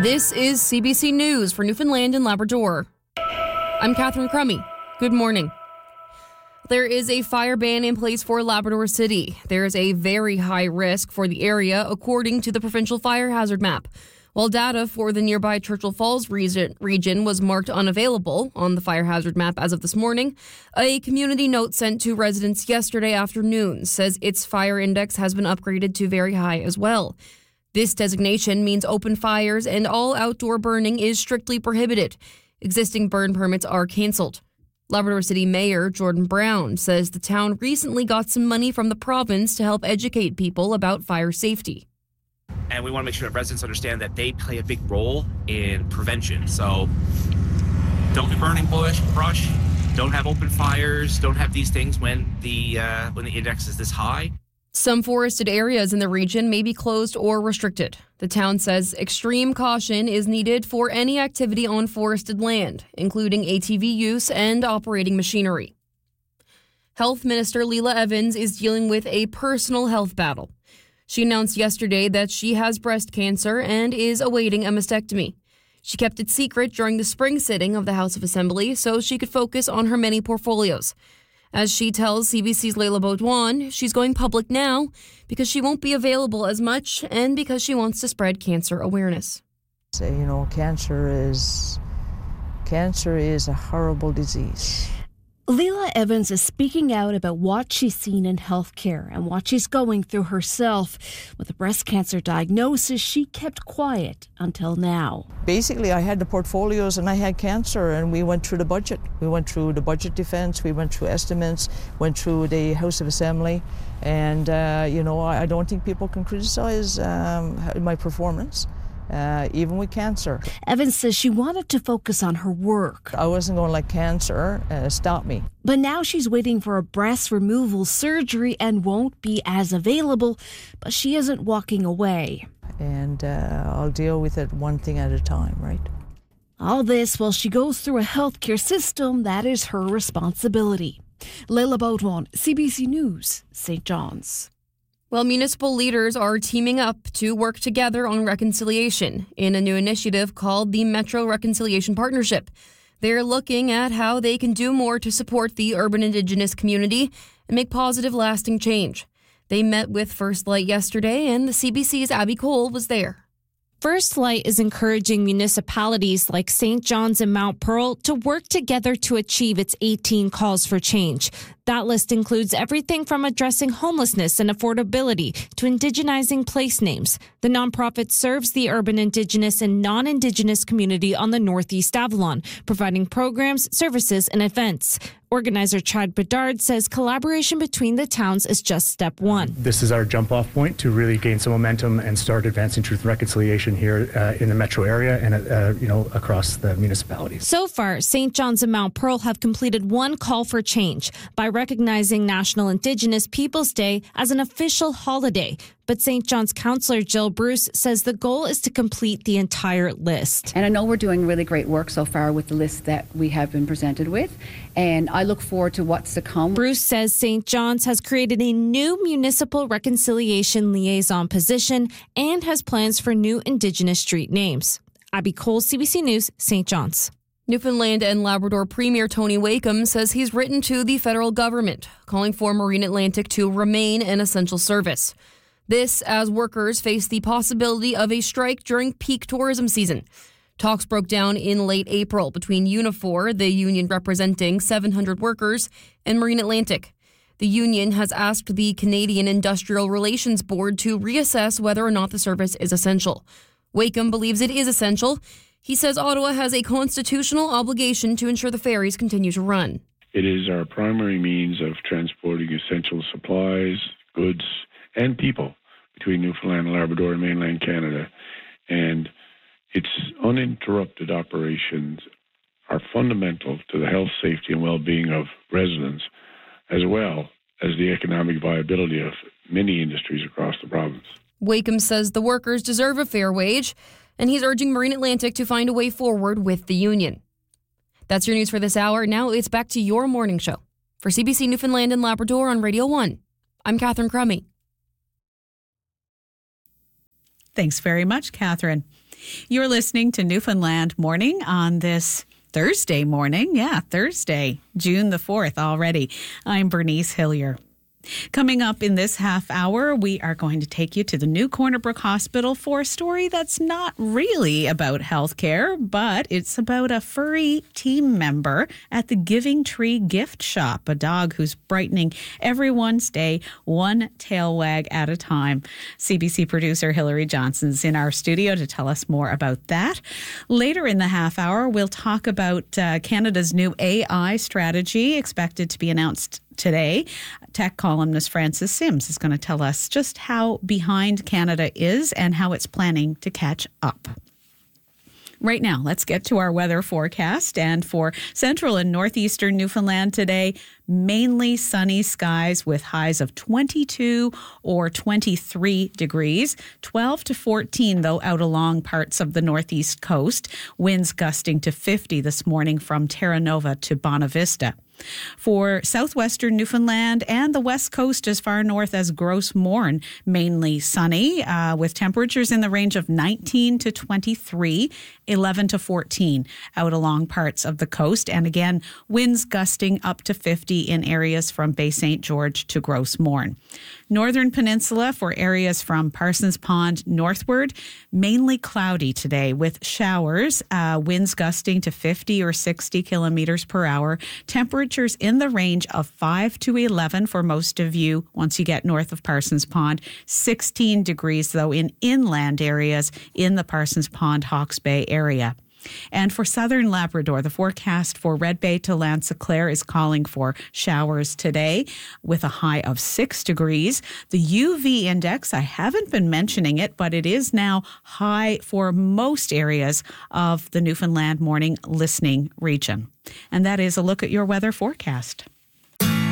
This is CBC News for Newfoundland and Labrador. I'm Catherine Crummy. Good morning. There is a fire ban in place for Labrador City. There is a very high risk for the area, according to the provincial fire hazard map. While data for the nearby Churchill Falls region was marked unavailable on the fire hazard map as of this morning, a community note sent to residents yesterday afternoon says its fire index has been upgraded to very high as well. This designation means open fires and all outdoor burning is strictly prohibited. Existing burn permits are cancelled. Labrador City Mayor Jordan Brown says the town recently got some money from the province to help educate people about fire safety. And we want to make sure that residents understand that they play a big role in prevention. So don't be burning brush, don't have open fires, don't have these things when the index is this high. Some forested areas in the region may be closed or restricted. The town says extreme caution is needed for any activity on forested land, including ATV use and operating machinery. Health Minister Leila Evans is dealing with a personal health battle. She announced yesterday that she has breast cancer and is awaiting a mastectomy. She kept it secret during the spring sitting of the House of Assembly so she could focus on her many portfolios. As she tells CBC's Leila Baudouin, she's going public now because she won't be available as much and because she wants to spread cancer awareness. So, cancer is a horrible disease. Leila Evans is speaking out about what she's seen in healthcare and what she's going through herself. With a breast cancer diagnosis, she kept quiet until now. Basically, I had the portfolios and I had cancer, and we went through the budget. We went through the budget defense, we went through estimates, went through the House of Assembly, and, I don't think people can criticize my performance. Even with cancer. Evans says she wanted to focus on her work. I wasn't going to let cancer stop me. But now she's waiting for a breast removal surgery and won't be as available, but she isn't walking away. And I'll deal with it one thing at a time, right? All this while she goes through a healthcare system that is her responsibility. Leila Baudouin, CBC News, St. John's. Well, municipal leaders are teaming up to work together on reconciliation in a new initiative called the Metro Reconciliation Partnership. They're looking at how they can do more to support the urban Indigenous community and make positive, lasting change. They met with First Light yesterday, and the CBC's Abby Cole was there. First Light is encouraging municipalities like St. John's and Mount Pearl to work together to achieve its 18 calls for change. That list includes everything from addressing homelessness and affordability to indigenizing place names. The nonprofit serves the urban Indigenous and non-Indigenous community on the Northeast Avalon, providing programs, services, and events. Organizer Chad Bedard says collaboration between the towns is just step one. This is our jump-off point to really gain some momentum and start advancing truth and reconciliation here in the metro area and across the municipalities. So far, St. John's and Mount Pearl have completed one call for change by recognizing National Indigenous Peoples Day as an official holiday. But St. John's councillor Jill Bruce says the goal is to complete the entire list. And I know we're doing really great work so far with the list that we have been presented with, and I look forward to what's to come. Bruce says St. John's has created a new municipal reconciliation liaison position and has plans for new Indigenous street names. Abby Cole, CBC News, St. John's. Newfoundland and Labrador Premier Tony Wakeham says he's written to the federal government, calling for Marine Atlantic to remain an essential service. This as workers face the possibility of a strike during peak tourism season. Talks broke down in late April between Unifor, the union representing 700 workers, and Marine Atlantic. The union has asked the Canadian Industrial Relations Board to reassess whether or not the service is essential. Wakeham believes it is essential. He says Ottawa has a constitutional obligation to ensure the ferries continue to run. It is our primary means of transporting essential supplies, goods, and people between Newfoundland and Labrador and mainland Canada. And its uninterrupted operations are fundamental to the health, safety, and well-being of residents, as well as the economic viability of many industries across the province. Wakeham says the workers deserve a fair wage, and he's urging Marine Atlantic to find a way forward with the union. That's your news for this hour. Now it's back to your morning show. For CBC Newfoundland and Labrador on Radio 1, I'm Catherine Crummy. Thanks very much, Catherine. You're listening to Newfoundland Morning on this Thursday morning. Yeah, Thursday, June the 4th already. I'm Bernice Hillier. Coming up in this half hour, we are going to take you to the New Corner Brook Hospital for a story that's not really about healthcare, but it's about a furry team member at the Giving Tree Gift Shop, a dog who's brightening everyone's day, one tail wag at a time. CBC producer Hillary Johnson's in our studio to tell us more about that. Later in the half hour, we'll talk about Canada's new AI strategy expected to be announced today. Tech columnist Francis Sims is going to tell us just how behind Canada is and how it's planning to catch up. Right now, let's get to our weather forecast. And for central and northeastern Newfoundland today, mainly sunny skies with highs of 22 or 23 degrees, 12 to 14, though, out along parts of the northeast coast. Winds gusting to 50 this morning from Terra Nova to Bonavista. For southwestern Newfoundland and the west coast as far north as Gros Morne, mainly sunny with temperatures in the range of 19 to 23, 11 to 14 out along parts of the coast. And again, winds gusting up to 50 in areas from Bay St. George to Gros Morne. Northern Peninsula for areas from Parsons Pond northward, mainly cloudy today with showers, winds gusting to 50 or 60 kilometers per hour. Temperatures in the range of 5 to 11 for most of you once you get north of Parsons Pond. 16 degrees, though, in inland areas in the Parsons Pond, Hawke's Bay area. And for southern Labrador, the forecast for Red Bay to Lanse-Claire is calling for showers today with a high of 6 degrees. The UV index, I haven't been mentioning it, but it is now high for most areas of the Newfoundland Morning listening region. And that is a look at your weather forecast.